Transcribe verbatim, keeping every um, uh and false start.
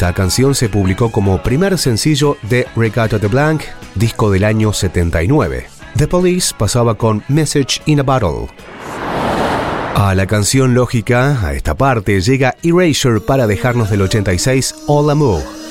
Esta canción se publicó como primer sencillo de Regatta de Blanc, disco del año setenta y nueve. The Police pasaba con Message in a Bottle. A la canción lógica, a esta parte, llega Erasure para dejarnos del ochenta y seis All Amour.